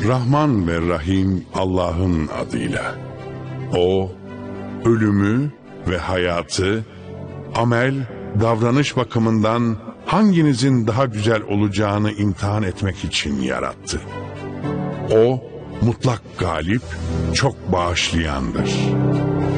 Rahman ve Rahim Allah'ın adıyla. O, ölümü ve hayatı, amel, davranış bakımından hanginizin daha güzel olacağını imtihan etmek için yarattı. O, mutlak galip, çok bağışlayandır.